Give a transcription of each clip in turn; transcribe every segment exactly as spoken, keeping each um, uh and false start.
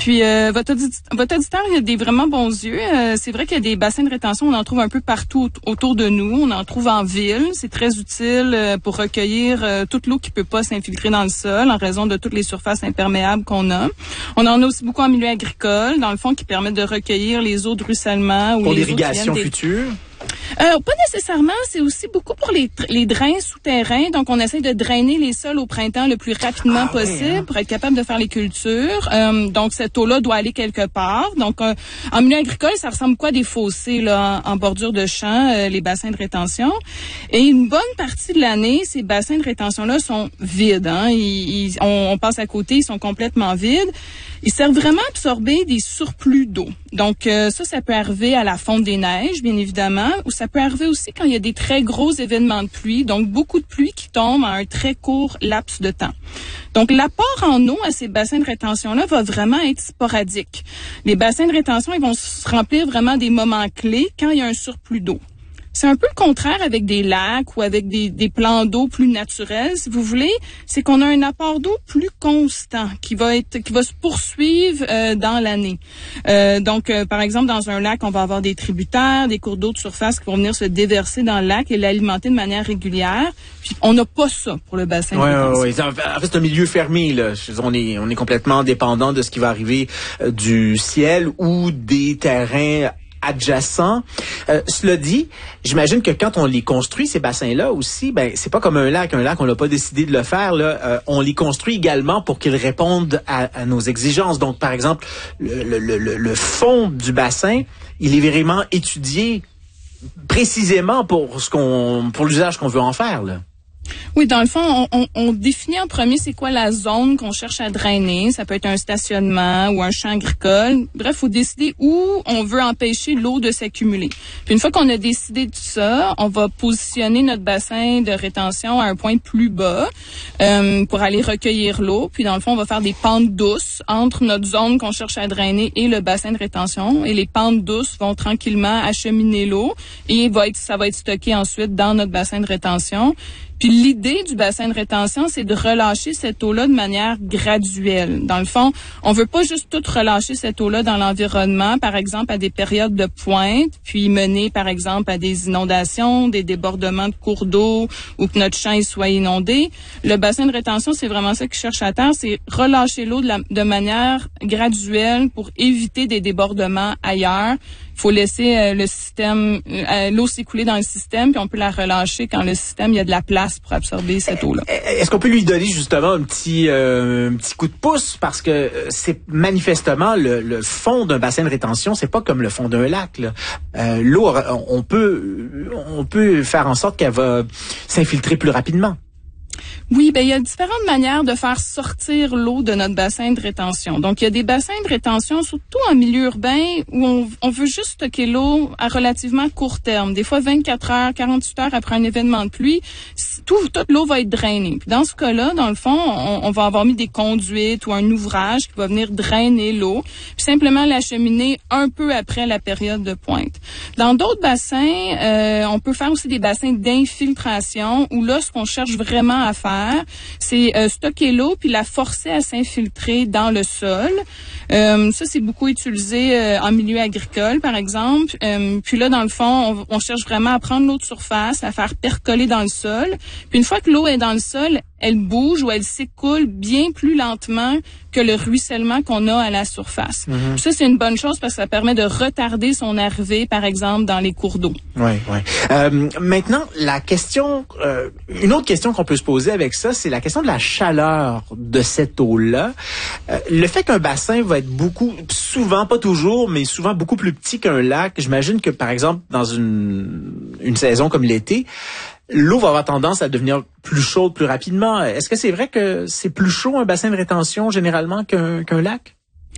Puis euh, votre, audit- votre auditeur, il a des vraiment bons yeux. Euh, c'est vrai qu'il y a des bassins de rétention, on en trouve un peu partout autour de nous. On en trouve en ville. C'est très utile euh, pour recueillir euh, toute l'eau qui peut pas s'infiltrer dans le sol en raison de toutes les surfaces imperméables qu'on a. On en a aussi beaucoup en milieu agricole, dans le fond, qui permettent de recueillir les eaux de ruissellement ou pour les l'irrigation eaux qui viennent des... future. Euh, pas nécessairement, c'est aussi beaucoup pour les, les drains souterrains. Donc, on essaie de drainer les sols au printemps le plus rapidement ah, possible oui, hein? pour être capable de faire les cultures. Euh, donc, cette eau-là doit aller quelque part. Donc, euh, en milieu agricole, ça ressemble quoi des fossés là, en, en bordure de champs, euh, les bassins de rétention. Et une bonne partie de l'année, ces bassins de rétention-là sont vides. Hein? Ils, ils, on, on passe à côté, ils sont complètement vides. Ils servent vraiment à absorber des surplus d'eau. Donc, euh, ça, ça peut arriver à la fonte des neiges, bien évidemment, ou ça peut arriver aussi quand il y a des très gros événements de pluie, donc beaucoup de pluie qui tombe en un très court laps de temps. Donc, l'apport en eau à ces bassins de rétention-là va vraiment être sporadique. Les bassins de rétention, ils vont se remplir vraiment des moments clés quand il y a un surplus d'eau. C'est un peu le contraire avec des lacs ou avec des, des plans d'eau plus naturels, si vous voulez. C'est qu'on a un apport d'eau plus constant qui va être, qui va se poursuivre euh, dans l'année. Euh, donc, euh, par exemple, dans un lac, on va avoir des tributaires, des cours d'eau de surface qui vont venir se déverser dans le lac et l'alimenter de manière régulière. Puis, on n'a pas ça pour le bassin ouais, de rétention. Oui, oui. En fait, c'est un milieu fermé, là. On est, on est complètement dépendant de ce qui va arriver euh, du ciel ou des terrains adjacents. Euh, cela dit, j'imagine que quand on les construit, ces bassins-là aussi, ben c'est pas comme un lac. Un lac, on n'a pas décidé de le faire. Là, euh, on les construit également pour qu'ils répondent à, à nos exigences. Donc, par exemple, le, le, le, le fond du bassin, il est vraiment étudié précisément pour ce qu'on, pour l'usage qu'on veut en faire, là. Oui, dans le fond, on, on, on définit en premier c'est quoi la zone qu'on cherche à drainer. Ça peut être un stationnement ou un champ agricole. Bref, il faut décider où on veut empêcher l'eau de s'accumuler. Puis une fois qu'on a décidé de ça, on va positionner notre bassin de rétention à un point plus bas euh, pour aller recueillir l'eau. Puis dans le fond, on va faire des pentes douces entre notre zone qu'on cherche à drainer et le bassin de rétention. Et les pentes douces vont tranquillement acheminer l'eau et va être, ça va être stocké ensuite dans notre bassin de rétention. Puis l'idée du bassin de rétention, c'est de relâcher cette eau-là de manière graduelle. Dans le fond, on veut pas juste tout relâcher cette eau-là dans l'environnement, par exemple à des périodes de pointe, puis mener par exemple à des inondations, des débordements de cours d'eau ou que notre champ il soit inondé. Le bassin de rétention, c'est vraiment ça qu'il cherche à terre, c'est relâcher l'eau de, la, de manière graduelle pour éviter des débordements ailleurs. Il faut laisser euh, le système, euh, l'eau s'écouler dans le système, puis on peut la relâcher quand le système, il y a de la place pour absorber cette eau-là. Est-ce qu'on peut lui donner justement un petit, euh, un petit coup de pouce? Parce que c'est manifestement le, le fond d'un bassin de rétention, c'est pas comme le fond d'un lac, là. Euh, l'eau, on peut, on peut faire en sorte qu'elle va s'infiltrer plus rapidement. Oui, ben il y a différentes manières de faire sortir l'eau de notre bassin de rétention. Donc, il y a des bassins de rétention, surtout en milieu urbain, où on, on veut juste stocker l'eau à relativement court terme. Des fois, vingt-quatre heures, quarante-huit heures après un événement de pluie, tout, toute l'eau va être drainée. Puis dans ce cas-là, dans le fond, on, on va avoir mis des conduites ou un ouvrage qui va venir drainer l'eau, puis simplement l'acheminer un peu après la période de pointe. Dans d'autres bassins, euh, on peut faire aussi des bassins d'infiltration, où là, ce qu'on cherche vraiment à faire, c'est euh, stocker l'eau puis la forcer à s'infiltrer dans le sol. Euh, ça, c'est beaucoup utilisé euh, en milieu agricole, par exemple. Euh, puis là, dans le fond, on, on cherche vraiment à prendre l'eau de surface, à faire percoler dans le sol. Puis une fois que l'eau est dans le sol, elle bouge ou elle s'écoule bien plus lentement que le ruissellement qu'on a à la surface. Mm-hmm. Ça, c'est une bonne chose parce que ça permet de retarder son arrivée, par exemple, dans les cours d'eau. Oui, oui. Euh, maintenant, la question, euh, une autre question qu'on peut se poser avec ça, c'est la question de la chaleur de cette eau-là. Euh, le fait qu'un bassin va être beaucoup, souvent, pas toujours, mais souvent beaucoup plus petit qu'un lac, j'imagine que, par exemple, dans une, une saison comme l'été, l'eau va avoir tendance à devenir plus chaude plus rapidement. Est-ce que c'est vrai que c'est plus chaud un bassin de rétention généralement qu'un, qu'un lac?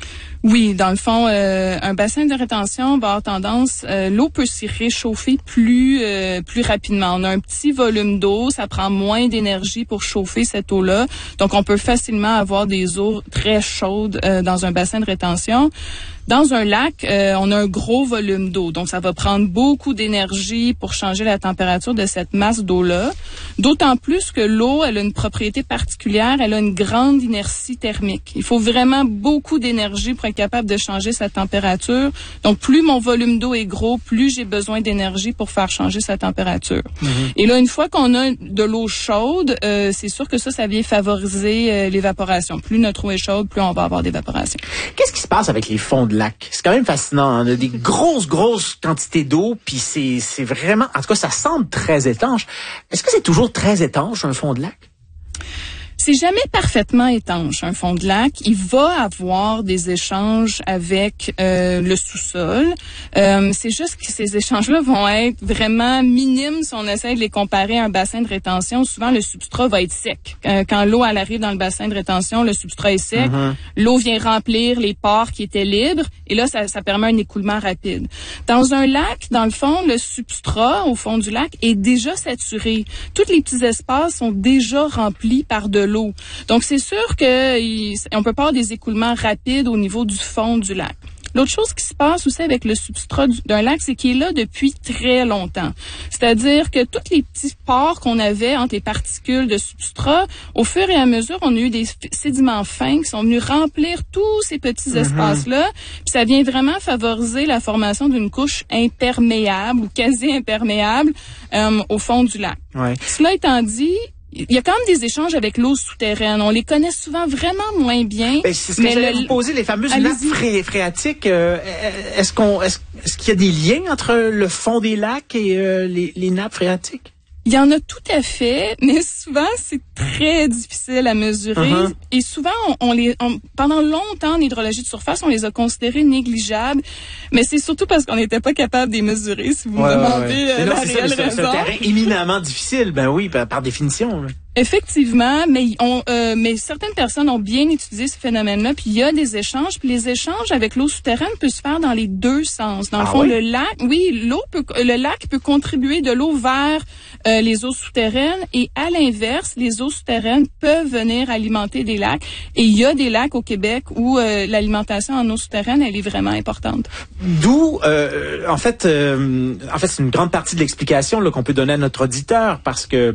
Oui, dans le fond, euh, un bassin de rétention va avoir tendance, euh, l'eau peut s'y réchauffer plus euh, plus rapidement. On a un petit volume d'eau, ça prend moins d'énergie pour chauffer cette eau-là. Donc, on peut facilement avoir des eaux très chaudes euh, dans un bassin de rétention. Dans un lac, euh, on a un gros volume d'eau, donc ça va prendre beaucoup d'énergie pour changer la température de cette masse d'eau-là. D'autant plus que l'eau, elle a une propriété particulière, elle a une grande inertie thermique. Il faut vraiment beaucoup d'énergie pour être capable de changer sa température. Donc, plus mon volume d'eau est gros, plus j'ai besoin d'énergie pour faire changer sa température. Mm-hmm. Et là, une fois qu'on a de l'eau chaude, euh, c'est sûr que ça, ça vient favoriser euh, l'évaporation. Plus notre eau est chaude, plus on va avoir d'évaporation. Qu'est-ce qui se passe avec les fonds de lac? C'est quand même fascinant. Hein? On a des grosses, grosses quantités d'eau, puis c'est, c'est vraiment... En tout cas, ça semble très étanche. Est-ce que c'est toujours très étanche, un fond de lac? C'est jamais parfaitement étanche, un fond de lac. Il va avoir des échanges avec euh, le sous-sol. Euh, c'est juste que ces échanges-là vont être vraiment minimes si on essaie de les comparer à un bassin de rétention. Souvent, le substrat va être sec. Euh, quand l'eau elle arrive dans le bassin de rétention, le substrat est sec. Mm-hmm. L'eau vient remplir les pores qui étaient libres. Et là, ça, ça permet un écoulement rapide. Dans un lac, dans le fond, le substrat au fond du lac est déjà saturé. Tous les petits espaces sont déjà remplis par de l'eau. Donc, c'est sûr qu'on peut pas avoir des écoulements rapides au niveau du fond du lac. L'autre chose qui se passe aussi avec le substrat d'un lac, c'est qu'il est là depuis très longtemps. C'est-à-dire que tous les petits pores qu'on avait entre les particules de substrat, au fur et à mesure, on a eu des sédiments fins qui sont venus remplir tous ces petits mm-hmm. espaces-là. Puis ça vient vraiment favoriser la formation d'une couche imperméable ou quasi imperméable euh, au fond du lac. Ouais. Cela étant dit, il y a quand même des échanges avec l'eau souterraine. On les connaît souvent vraiment moins bien. Ben, c'est ce que j'allais vous poser, les fameuses nappes fré- phréatiques. Euh, est-ce qu'on, est-ce, est-ce qu'il y a des liens entre le fond des lacs et euh, les, les nappes phréatiques? Il y en a tout à fait, mais souvent c'est très difficile à mesurer. Uh-huh. Et souvent, on, on les, on, pendant longtemps en hydrologie de surface, on les a considérés négligeables. Mais c'est surtout parce qu'on n'était pas capable de les mesurer. Si vous ouais, me demandez ouais, ouais. Euh, non, la réelle ça, raison. C'est un terrain éminemment difficile. Ben oui, par, par définition. Effectivement, mais on, euh, mais certaines personnes ont bien étudié ce phénomène-là, puis il y a des échanges, puis les échanges avec l'eau souterraine peuvent se faire dans les deux sens. Dans le ah fond, oui? le lac, oui, l'eau peut, le lac peut contribuer de l'eau vers euh, les eaux souterraines, et à l'inverse, les eaux souterraines peuvent venir alimenter des lacs. Et il y a des lacs au Québec où euh, l'alimentation en eau souterraine, elle est vraiment importante. D'où, euh, en fait, euh, en fait, c'est une grande partie de l'explication là qu'on peut donner à notre auditeur, parce que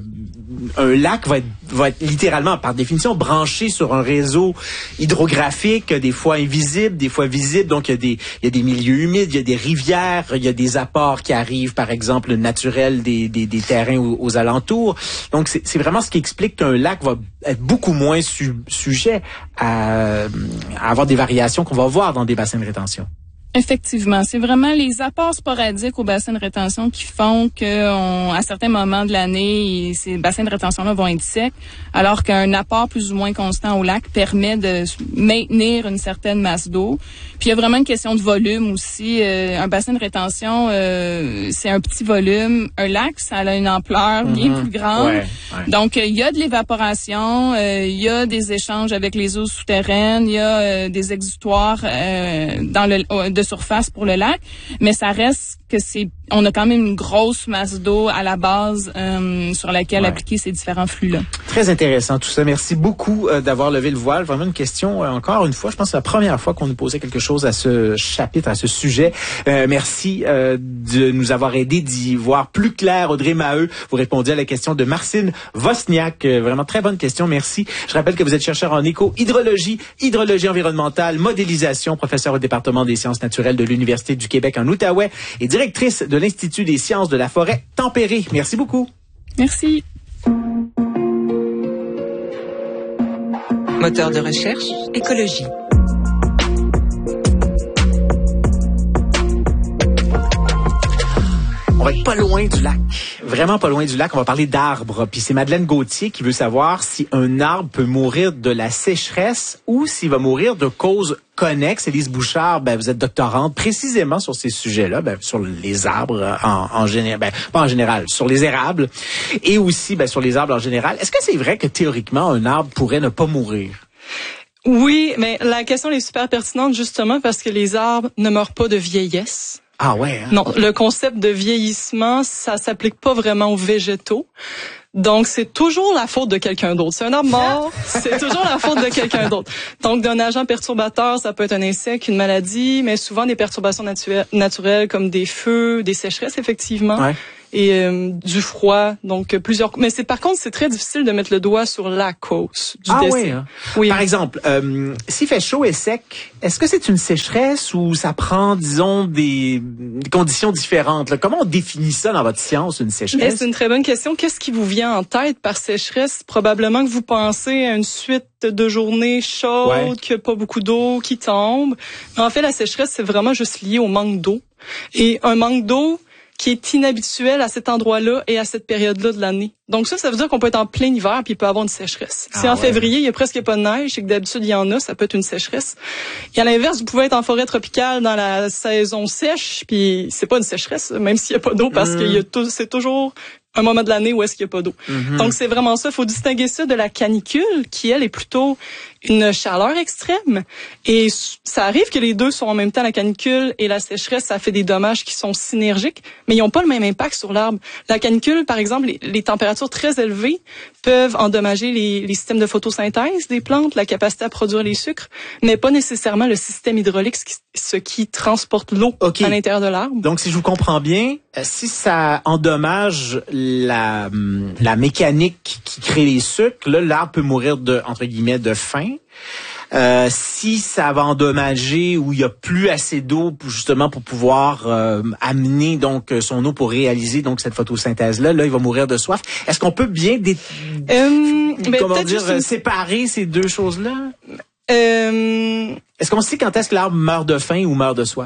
un lac va être, va être littéralement, par définition, branché sur un réseau hydrographique, des fois invisible, des fois visible. Donc, il y a des, il y a des milieux humides, il y a des rivières, il y a des apports qui arrivent, par exemple, naturels des, des, des terrains aux, aux alentours. Donc, c'est, c'est vraiment ce qui explique qu'un lac va être beaucoup moins su, sujet à, à avoir des variations qu'on va voir dans des bassins de rétention. Effectivement, c'est vraiment les apports sporadiques au bassin de rétention qui font que, on, à certains moments de l'année, ces bassins de rétention-là vont être secs, alors qu'un apport plus ou moins constant au lac permet de maintenir une certaine masse d'eau. Puis il y a vraiment une question de volume aussi. Euh, un bassin de rétention, euh, c'est un petit volume. Un lac, ça a une ampleur bien mm-hmm. plus grande. Ouais, ouais. Donc il y a de l'évaporation, euh, il y a des échanges avec les eaux souterraines, il y a euh, des exutoires euh, dans le de surface pour le lac, mais ça reste que c'est, on a quand même une grosse masse d'eau à la base euh, sur laquelle ouais. appliquer ces différents flux-là. Très intéressant tout ça. Merci beaucoup euh, d'avoir levé le voile. Vraiment une question, euh, encore une fois, je pense que c'est la première fois qu'on nous posait quelque chose à ce chapitre, à ce sujet. Euh, merci euh, de nous avoir aidé d'y voir plus clair. Audrey Maheu, vous répondiez à la question de Marcine Vosniak. Euh, vraiment très bonne question, merci. Je rappelle que vous êtes chercheur en éco-hydrologie, hydrologie environnementale, modélisation, professeur au département des sciences naturelles de l'Université du Québec en Outaouais et directrice de l'Institut des sciences de la forêt tempérée. Merci beaucoup. Merci. Moteur de recherche, écologie. On va être pas loin du lac, vraiment pas loin du lac. On va parler d'arbres. Puis c'est Madeleine Gauthier qui veut savoir si un arbre peut mourir de la sécheresse ou s'il va mourir de causes connexes. Élise Bouchard, ben vous êtes doctorante précisément sur ces sujets-là, ben sur les arbres en, en général, ben pas en général, sur les érables et aussi ben sur les arbres en général. Est-ce que c'est vrai que théoriquement un arbre pourrait ne pas mourir? Oui, mais la question est super pertinente justement parce que les arbres ne meurent pas de vieillesse. Ah ouais. Hein? Non, le concept de vieillissement, ça s'applique pas vraiment aux végétaux. Donc, c'est toujours la faute de quelqu'un d'autre. C'est un arbre mort, c'est toujours la faute de quelqu'un d'autre. Donc, d'un agent perturbateur, ça peut être un insecte, une maladie, mais souvent des perturbations natu- naturelles comme des feux, des sécheresses, effectivement. Ouais. et euh, du froid. Donc plusieurs. Mais c'est par contre c'est très difficile de mettre le doigt sur la cause du ah, décès. Oui, hein? Oui. Par exemple, euh, s'il fait chaud et sec, est-ce que c'est une sécheresse ou ça prend, disons, des, des conditions différentes là? Comment on définit ça dans votre science, une sécheresse? Mais c'est une très bonne question. Qu'est-ce qui vous vient en tête par sécheresse? Probablement que vous pensez à une suite de journées chaudes, ouais. qu'il n'y a pas beaucoup d'eau qui tombe. En fait, la sécheresse, c'est vraiment juste lié au manque d'eau. Et un manque d'eau qui est inhabituel à cet endroit-là et à cette période-là de l'année. Donc ça, ça veut dire qu'on peut être en plein hiver puis il peut y avoir une sécheresse. Ah, si en ouais. février, il y a presque pas de neige et que d'habitude, il y en a, ça peut être une sécheresse. Et à l'inverse, vous pouvez être en forêt tropicale dans la saison sèche puis c'est pas une sécheresse, même s'il y a pas d'eau parce mmh. qu'il y a tout, c'est toujours un moment de l'année où est-ce qu'il n'y a pas d'eau. Mm-hmm. Donc, c'est vraiment ça. Il faut distinguer ça de la canicule, qui, elle, est plutôt une chaleur extrême. Et ça arrive que les deux sont en même temps, la canicule et la sécheresse, ça fait des dommages qui sont synergiques, mais ils n'ont pas le même impact sur l'arbre. La canicule, par exemple, les, les températures très élevées peuvent endommager les, les systèmes de photosynthèse des plantes, la capacité à produire les sucres, mais pas nécessairement le système hydraulique, ce qui, ce qui transporte l'eau okay. à l'intérieur de l'arbre. Donc, si je vous comprends bien, si ça endommage la, la mécanique qui crée les sucres, là, l'arbre peut mourir de, entre guillemets, de faim. Euh, si ça va endommager où il y a plus assez d'eau justement pour pouvoir euh, amener donc son eau pour réaliser donc cette photosynthèse là, là il va mourir de soif. Est-ce qu'on peut bien dé... euh, comment ben, dire une... séparer ces deux choses là? Euh... Est-ce qu'on sait quand est-ce que l'arbre meurt de faim ou meurt de soif?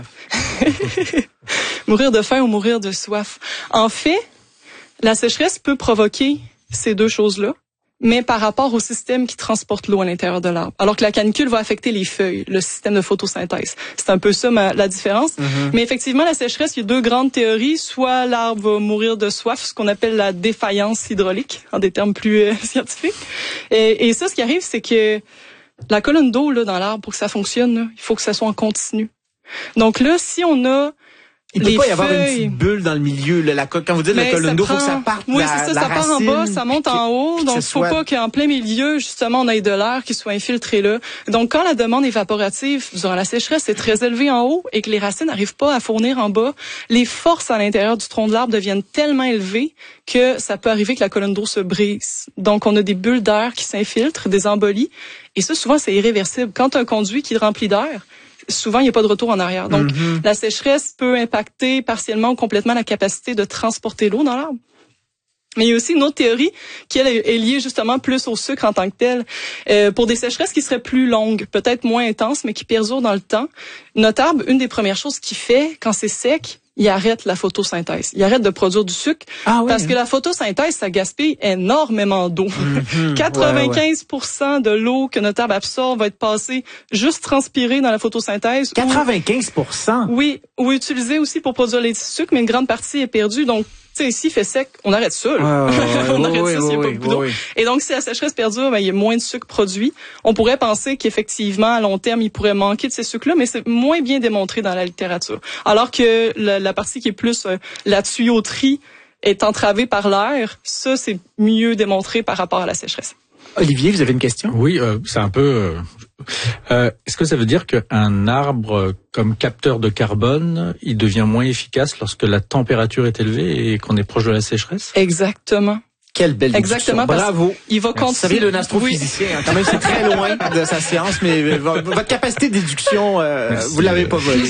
Mourir de faim ou mourir de soif. En fait, la sécheresse peut provoquer ces deux choses-là, mais par rapport au système qui transporte l'eau à l'intérieur de l'arbre. Alors que la canicule va affecter les feuilles, le système de photosynthèse. C'est un peu ça ma, la différence. Mm-hmm. Mais effectivement, la sécheresse, il y a deux grandes théories. Soit l'arbre va mourir de soif, ce qu'on appelle la défaillance hydraulique, en des termes plus euh, scientifiques. Et, et ça, ce qui arrive, c'est que la colonne d'eau là dans l'arbre, pour que ça fonctionne, là, il faut que ça soit en continu. Donc là, si on a il peut pas y avoir une petite bulle dans le milieu. Là, la, quand vous dites mais la colonne d'eau, il faut que ça parte. Oui, la, c'est ça, la ça part en bas, ça monte en haut. Donc, il faut soit... pas qu'en plein milieu, justement, on ait de l'air qui soit infiltré là. Donc, quand la demande évaporative durant la sécheresse est très élevée en haut et que les racines n'arrivent pas à fournir en bas, les forces à l'intérieur du tronc de l'arbre deviennent tellement élevées que ça peut arriver que la colonne d'eau se brise. Donc, on a des bulles d'air qui s'infiltrent, des embolies. Et ça, souvent, c'est irréversible. Quand un conduit qui est rempli d'air, souvent, il n'y a pas de retour en arrière. Donc, mm-hmm. la sécheresse peut impacter partiellement ou complètement la capacité de transporter l'eau dans l'arbre. Mais il y a aussi une autre théorie qui, elle, est liée justement plus au sucre en tant que tel. Euh, pour des sécheresses qui seraient plus longues, peut-être moins intenses, mais qui perdurent dans le temps, notre arbre, une des premières choses qu'il fait quand c'est sec, il arrête la photosynthèse. Il arrête de produire du sucre ah oui, parce hein. que la photosynthèse, ça gaspille énormément d'eau. Mm-hmm, quatre-vingt-quinze pour cent ouais, ouais. de l'eau que notre arbre absorbe va être passée juste transpirée dans la photosynthèse. quatre-vingt-quinze pour cent? Ou, oui, ou utilisée aussi pour produire les sucres, mais une grande partie est perdue. Donc, tu sais, ici, il fait sec, on arrête ça. Là. Ouais, ouais, on arrête ouais, ça s'il n'y a pas beaucoup d'eau. Ouais, ouais. Et donc, si la sécheresse perdure, ben, il y a moins de sucre produit. On pourrait penser qu'effectivement, à long terme, il pourrait manquer de ces sucres-là, mais c'est moins bien démontré dans la littérature. Alors que la, la partie qui est plus euh, la tuyauterie est entravée par l'air, ça, c'est mieux démontré par rapport à la sécheresse. Olivier, vous avez une question? Oui, euh, c'est un peu... Euh, euh, est-ce que ça veut dire qu'un arbre comme capteur de carbone, il devient moins efficace lorsque la température est élevée et qu'on est proche de la sécheresse? Exactement. Quelle belle Exactement. Bravo. Il va continuer. Vous savez, le astrophysicien, oui. Quand même, c'est très loin de sa science, mais votre capacité de déduction, euh, vous l'avez pas volée.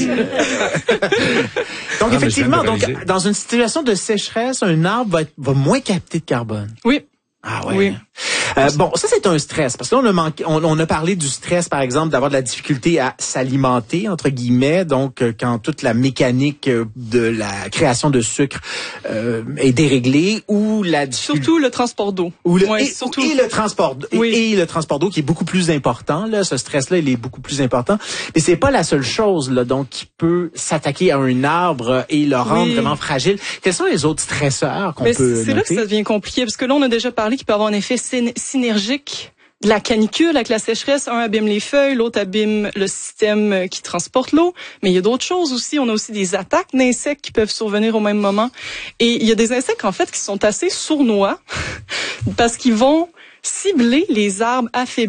Donc, ah, effectivement, donc, dans une situation de sécheresse, un arbre va, être, va moins capter de carbone. Oui. Ah ouais. Oui. Euh, bon, ça c'est un stress parce que là on a manqué, on, on a parlé du stress par exemple d'avoir de la difficulté à s'alimenter entre guillemets, donc euh, quand toute la mécanique euh, de la création de sucre euh, est déréglée ou la difficulté... surtout le transport d'eau. Ou le, ouais, et, surtout... et le transport oui. et, et le transport d'eau qui est beaucoup plus important là, ce stress là il est beaucoup plus important, mais c'est pas la seule chose là donc qui peut s'attaquer à un arbre et le rendre oui. vraiment fragile. Quels sont les autres stresseurs qu'on mais peut c'est noter? Là que ça devient compliqué parce que là on a déjà parlé qu'il peut avoir un effet synergique de la canicule avec la sécheresse. Un abîme les feuilles, l'autre abîme le système qui transporte l'eau. Mais il y a d'autres choses aussi. On a aussi des attaques d'insectes qui peuvent survenir au même moment. Et il y a des insectes, en fait, qui sont assez sournois parce qu'ils vont cibler les arbres affaiblis.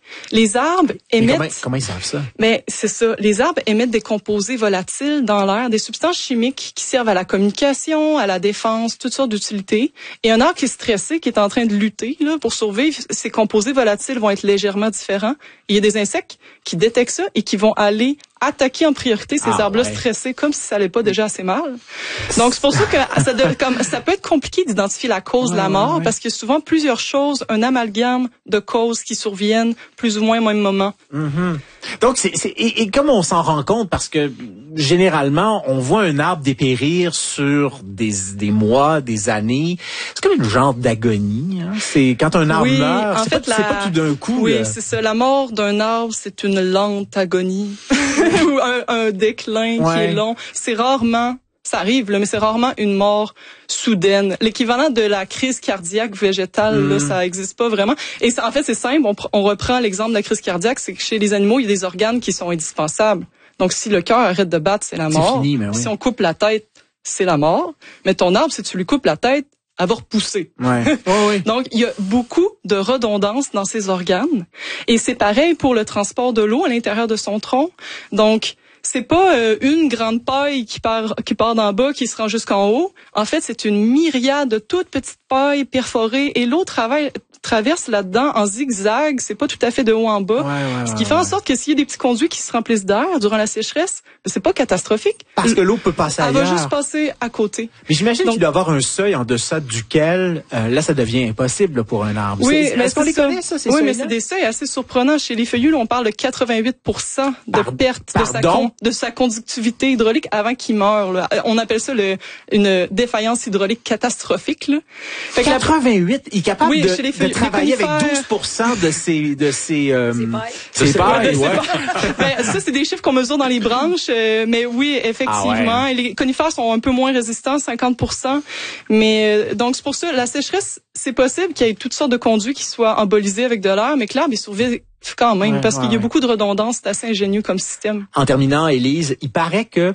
Les arbres Mais émettent... comment, comment ils savent ça? Mais c'est ça. Les arbres émettent des composés volatiles dans l'air, des substances chimiques qui servent à la communication, à la défense, toutes sortes d'utilités. Et un arbre qui est stressé, qui est en train de lutter là, pour survivre, ces composés volatiles vont être légèrement différents. Il y a des insectes qui détectent ça et qui vont aller attaquer en priorité ces ah, arbres-là ouais. stressés, comme si ça allait pas déjà assez mal. Donc, c'est pour ça que ça, de, comme, ça peut être compliqué d'identifier la cause ouais, de la mort, ouais, ouais. parce qu'il y a souvent plusieurs choses, un amalgame de causes qui surviennent plus ou moins au même moment. Mm-hmm. Donc, c'est, c'est et, et comme on s'en rend compte, parce que généralement, on voit un arbre dépérir sur des, des mois, des années. C'est comme une genre d'agonie. Hein? C'est quand un arbre oui, meurt, en c'est, fait, pas, la... c'est pas tout d'un coup. Oui, là. c'est ça. La mort d'un arbre, c'est une lente agonie ou un, un déclin ouais. qui est long. C'est rarement, ça arrive, là, mais c'est rarement une mort soudaine. L'équivalent de la crise cardiaque végétale, mm. là, ça existe pas vraiment. Et ça, en fait, c'est simple. On, on reprend l'exemple de la crise cardiaque, c'est que chez les animaux, il y a des organes qui sont indispensables. Donc, si le cœur arrête de battre, c'est la mort. C'est fini, mais oui. Si on coupe la tête, c'est la mort. Mais ton arbre, si tu lui coupes la tête, elle va repousser. Ouais. Oh, oui. Donc, il y a beaucoup de redondance dans ces organes. Et c'est pareil pour le transport de l'eau à l'intérieur de son tronc. Donc, c'est pas euh, une grande paille qui part qui part d'en bas qui se rend jusqu'en haut. En fait, c'est une myriade de toutes petites pailles perforées et l'eau travaille traverse là-dedans en zigzag, c'est pas tout à fait de haut en bas. Ouais, ouais, ce qui ouais, fait en ouais. sorte que s'il y a des petits conduits qui se remplissent d'air durant la sécheresse, c'est pas catastrophique. Parce que l'eau peut passer Elle ailleurs. va juste passer à côté. Mais j'imagine Donc, qu'il doit y avoir un seuil en deçà duquel, euh, là, ça devient impossible là, pour un arbre. Oui, c'est, mais est-ce qu'on les ça. connaît, ça, ces Oui, mais seuils-là? c'est des seuils assez surprenants. Chez les feuillus, là, on parle de quatre-vingt-huit pour cent de Par- perte de sa, Pardon? con- de sa conductivité hydraulique avant qu'il meure. Là. On appelle ça le, une défaillance hydraulique catastrophique. Là. Fait que la- quatre-vingt-huit, il est capable Oui, de, chez les de feuilles- travailler les avec conifères. douze pour cent de ses de ses euh, Ses ses pailles. pailles, Ouais, ouais. c'est pas- ben, ça, c'est des chiffres qu'on mesure dans les branches, euh, mais oui, effectivement. Ah ouais. Et les conifères sont un peu moins résistants, cinquante pour cent. Mais euh, donc, c'est pour ça, la sécheresse, c'est possible qu'il y ait toutes sortes de conduits qui soient embolisés avec de l'air, mais que l'arbre, il survit quand même, Ouais, parce ouais, qu'il y a ouais. beaucoup de redondance. C'est assez ingénieux comme système. En terminant, Élise, il paraît que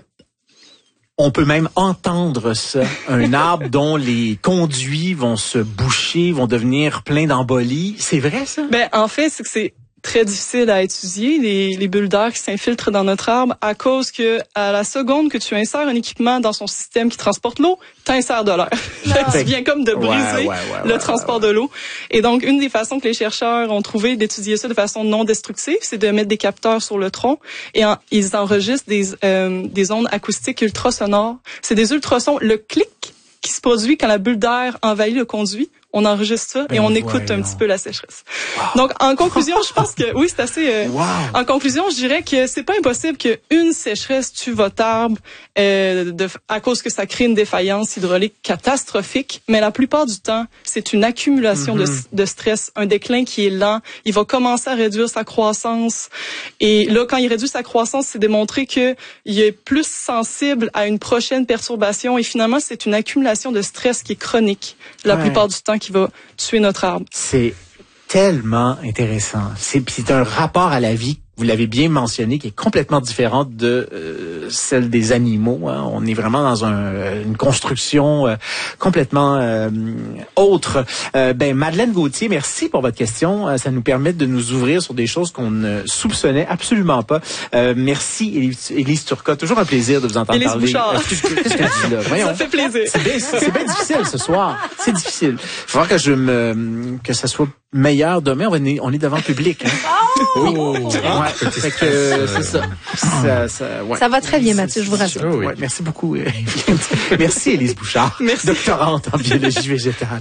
on peut même entendre ça. Un arbre dont les conduits vont se boucher, vont devenir pleins d'embolies. C'est vrai, ça? Ben, en fait, c'est que c'est très difficile à étudier, les, les bulles d'air qui s'infiltrent dans notre arbre, à cause que à la seconde que tu insères un équipement dans son système qui transporte l'eau, t'insères de l'air. Tu viens comme de briser Ouais, ouais, ouais, le ouais, transport ouais, ouais. de l'eau. Et donc, une des façons que les chercheurs ont trouvé d'étudier ça de façon non destructive, c'est de mettre des capteurs sur le tronc et en, ils enregistrent des, euh, des ondes acoustiques ultrasonores. C'est des ultrasons. Le clic qui se produit quand la bulle d'air envahit le conduit, on enregistre ça Ben et on écoute voyons. un petit peu la sécheresse. Donc, en conclusion, je pense que oui, c'est assez. Euh, Wow. En conclusion, je dirais que c'est pas impossible qu'une sécheresse tue votre arbre euh, de, à cause que ça crée une défaillance hydraulique catastrophique. Mais la plupart du temps, c'est une accumulation Mm-hmm. de, de stress, un déclin qui est lent. Il va commencer à réduire sa croissance. Et là, quand il réduit sa croissance, c'est démontré que il est plus sensible à une prochaine perturbation. Et finalement, c'est une accumulation de stress qui est chronique la Ouais. plupart du temps qui va tuer notre arbre. C'est tellement intéressant. C'est, c'est un rapport à la vie, vous l'avez bien mentionné, qui est complètement différent de euh, celle des animaux. Hein. On est vraiment dans un, une construction euh, complètement euh, autre. Euh, ben Madeleine Gauthier, merci pour votre question. Euh, ça nous permet de nous ouvrir sur des choses qu'on ne soupçonnait absolument pas. Euh, merci, Élise, Élise Turcotte. Toujours un plaisir de vous entendre Élise parler. Bouchard. Qu'est-ce que, qu'est-ce que je dis là? Voyons. Ça fait plaisir. C'est bien, c'est bien difficile ce soir. C'est difficile. Il va falloir que je me, que ça soit meilleur demain. On est, on est devant le public. Hein. Oui. Ouais. Fait que, euh, c'est ça. Ça, ça, ouais. Ça va très bien, Mathieu, je vous rassure. Oh oui. Ouais, merci beaucoup. Merci, Élise Bouchard. Merci. Doctorante en biologie végétale.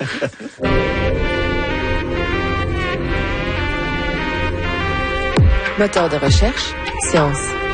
Moteur de recherche, science.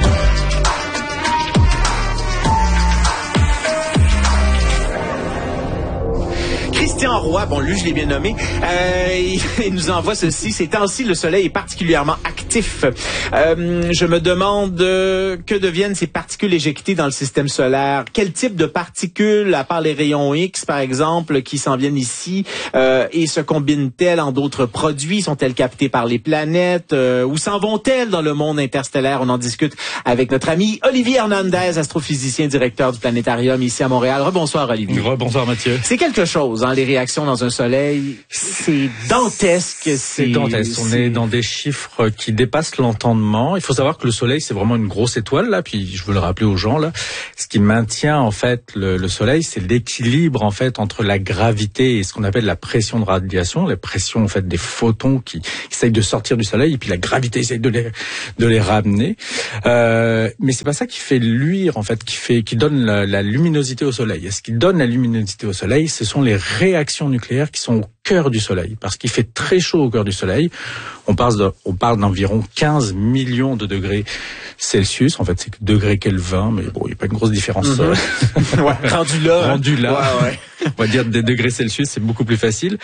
Christian Roy, bon, lui, je l'ai bien nommé, euh, il, il nous envoie ceci. Ces temps-ci, le soleil est particulièrement actif. Euh, je me demande euh, que deviennent ces particules éjectées dans le système solaire. Quel type de particules, à part les rayons X, par exemple, qui s'en viennent ici, euh, et se combinent-elles en d'autres produits? Sont-elles captées par les planètes? Euh, où s'en vont-elles dans le monde interstellaire? On en discute avec notre ami Olivier Hernandez, astrophysicien, directeur du planétarium ici à Montréal. Rebonsoir, Olivier. Bonsoir Mathieu. C'est quelque chose, hein, les réaction dans un soleil, c'est dantesque. C'est dantesque. On est dans des chiffres qui dépassent l'entendement. Il faut savoir que le soleil, c'est vraiment une grosse étoile, là. Puis, je veux le rappeler aux gens, là. Ce qui maintient, en fait, le, le soleil, c'est l'équilibre, en fait, entre la gravité et ce qu'on appelle la pression de radiation, la pression, en fait, des photons qui essayent de sortir du soleil, et puis la gravité essaye de les, de les ramener. Euh, mais c'est pas ça qui fait luire, en fait, qui fait, qui donne la, la luminosité au soleil. Et ce qui donne la luminosité au soleil, ce sont les réactions nucléaires qui sont au cœur du soleil. Parce qu'il fait très chaud au cœur du soleil. On parle, de, on parle d'environ quinze millions de degrés Celsius. En fait, c'est degrés Kelvin, mais bon, il n'y a pas une grosse différence. Mm-hmm. ouais, rendu là. Rendu là. Ouais, ouais. On va dire des degrés Celsius, c'est beaucoup plus facile.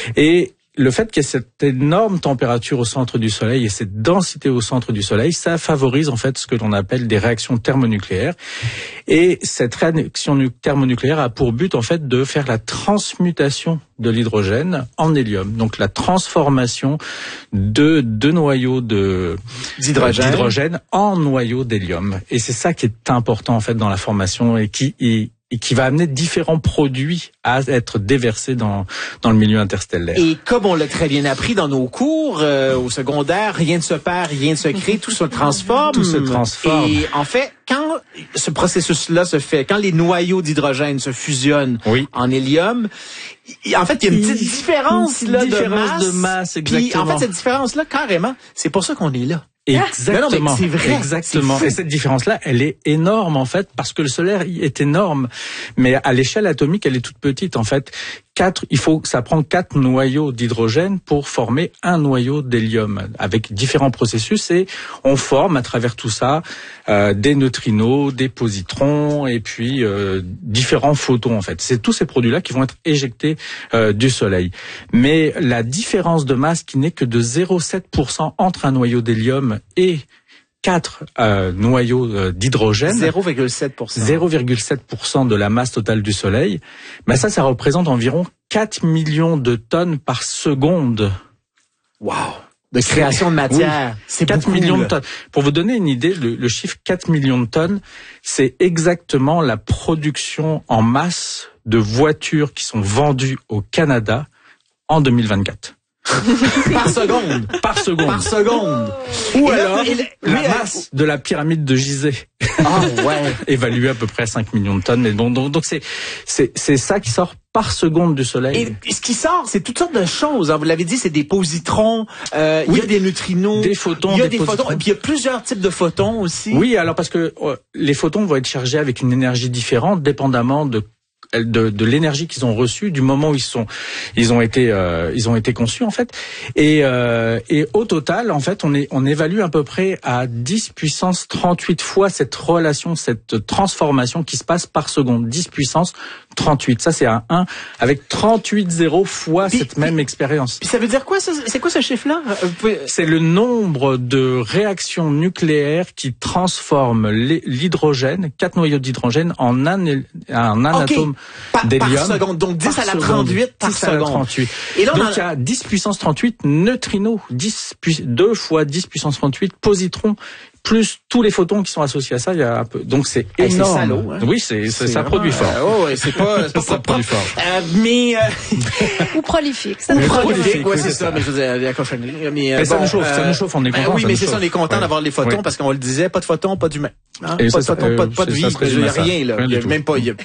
Et le fait qu'il y ait cette énorme température au centre du Soleil et cette densité au centre du Soleil, ça favorise en fait ce que l'on appelle des réactions thermonucléaires. Et cette réaction thermonucléaire a pour but en fait de faire la transmutation de l'hydrogène en hélium. Donc la transformation de deux noyaux de d'hydrogène. d'hydrogène en noyaux d'hélium. Et c'est ça qui est important en fait dans la formation et qui est et qui va amener différents produits à être déversés dans dans le milieu interstellaire. Et comme on l'a très bien appris dans nos cours euh, au secondaire, rien ne se perd, rien ne se crée, tout se transforme. Tout se transforme. Et en fait, quand ce processus-là se fait, quand les noyaux d'hydrogène se fusionnent oui. en hélium, en fait, il y a une petite différence une là différence de masse. de masse, exactement. Puis, en fait, cette différence-là, carrément, c'est pour ça qu'on est là. Exactement. Non, non, mais c'est vrai. Exactement. C'est et cette différence-là, elle est énorme, en fait, parce que le soleil est énorme. Mais à l'échelle atomique, elle est toute petite, en fait. Quatre, il faut, ça prend quatre noyaux d'hydrogène pour former un noyau d'hélium avec différents processus et on forme à travers tout ça euh, des neutrinos, des positrons et puis euh, différents photons en fait. C'est tous ces produits-là qui vont être éjectés euh, du Soleil. Mais la différence de masse qui n'est que de zéro virgule sept pour cent entre un noyau d'hélium et quatre euh, noyaux euh, d'hydrogène, zéro virgule sept pour cent zéro virgule sept pour cent de la masse totale du Soleil, ben ça, ça représente environ quatre millions de tonnes par seconde. Wow! De création de matière. Oui, c'est quatre beaucoup, millions là. de tonnes. Pour vous donner une idée, le, le chiffre quatre millions de tonnes, c'est exactement la production en masse de voitures qui sont vendues au Canada en deux mille vingt-quatre. Par seconde. Par seconde. Par seconde. Ou Et alors, là, et la oui, masse de la pyramide de Gizeh. Ah ouais. Évaluée à peu près à cinq millions de tonnes. Mais bon, donc, donc c'est, c'est, c'est ça qui sort par seconde du Soleil. Et ce qui sort, c'est toutes sortes de choses. Hein. Vous l'avez dit, c'est des positrons, euh, il oui, y a des neutrinos, des photons, il y a des, des positrons. photons, et puis il y a plusieurs types de photons aussi. Oui, alors parce que euh, les photons vont être chargés avec une énergie différente, dépendamment de De, de l'énergie qu'ils ont reçue du moment où ils sont ils ont été euh, ils ont été conçus en fait et euh, et au total en fait on est on évalue à peu près à dix puissance trente-huit fois cette relation, cette transformation qui se passe par seconde. Dix puissance trente-huit, ça c'est un un avec trente-huit zéros fois puis, cette puis, même expérience. Puis ça veut dire quoi ça, c'est quoi ce chiffre là? C'est le nombre de réactions nucléaires qui transforment l'hydrogène, quatre noyaux d'hydrogène en un un, un okay. atome Par, d'hélium. par seconde, donc dix à la trente-huit par seconde. trente-huit. Et là, donc il y a dix puissance trente-huit neutrinos, dix deux fois dix puissance trente-huit positrons, plus tous les photons qui sont associés à ça, il y a un peu. Donc c'est énorme. C'est salaud, hein? Oui, c'est, c'est ça produit fort. Euh, oh, ouais, c'est pas, c'est pas ça produit fort. Euh, mais euh... ou prolifique. Ça ou prolifique, prolifique, ouais, oui, c'est, c'est ça. ça. Mais je veux dire, la cochonnerie. Mais, mais euh, ça bon, nous chauffe, euh, ça nous chauffe, on est content. Ben oui, mais c'est chauffe. ça, on est content ouais. d'avoir les photons oui. parce qu'on le disait, pas de photons, pas d'humains. Hein? Pas de ça, photons, euh, pas, pas de vie, il n'y a rien là, il y a même pas. Il y a...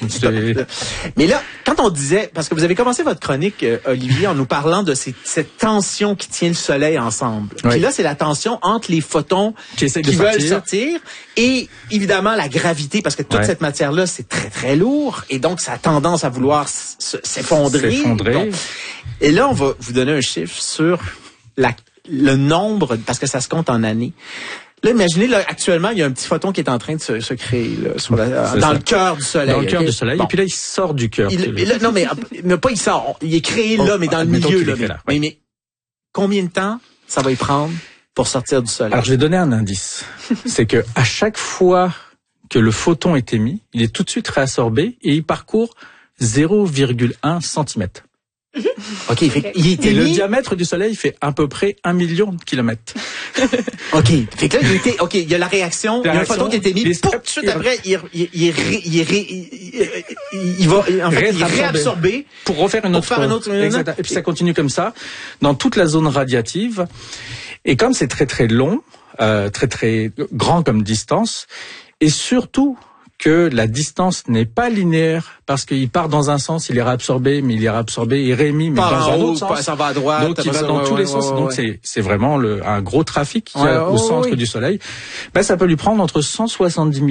Mais là, quand on disait, parce que vous avez commencé votre chronique, euh, Olivier, en nous parlant de ces, cette tension qui tient le Soleil ensemble. Oui. Puis là, c'est la tension entre les photons qui, qui veulent sortir. sortir et évidemment la gravité, parce que toute ouais. cette matière-là, c'est très très lourd et donc ça a tendance à vouloir s'effondrer. s'effondrer. Donc, et là, on va vous donner un chiffre sur la, le nombre, parce que ça se compte en années. Là, imaginez, là, actuellement, il y a un petit photon qui est en train de se, se créer là, sur la, dans ça. le cœur du Soleil. Dans le cœur okay? du Soleil. Bon. Et puis là, il sort du cœur. Il, là, non, mais, mais pas il sort. Il est créé oh, là, mais dans le milieu. Là, mais, là, ouais. mais, mais combien de temps ça va y prendre pour sortir du Soleil? Alors, je vais donner un indice. C'est que à chaque fois que le photon est émis, il est tout de suite réabsorbé et il parcourt zéro virgule un centimètre. OK, il, fait, il était Et le mis... diamètre du Soleil fait à peu près un million de kilomètres. OK, fait que là, il était, OK, il y a la réaction, La il y a un réaction, photon qui a été mis, il- pouf, tout de suite après, il, il, il, ré- il, ré- il, il va, en fait, il est réabsorbé. Pour refaire une Pour autre. faire un autre- Exact. Et puis ça continue comme ça dans toute la zone radiative. Et comme c'est très très long, euh, très très grand comme distance, et surtout que la distance n'est pas linéaire parce qu'il part dans un sens, il est réabsorbé, mais il est réabsorbé et réémis, mais Part dans en un haut, autre sens. ça va à droite. Donc il après va ça, dans ouais, tous ouais, les sens. ouais, Donc ouais. c'est c'est vraiment le, un gros trafic qu'il y Ouais, a au ouais, centre ouais. du Soleil. Ben ça peut lui prendre entre cent soixante-dix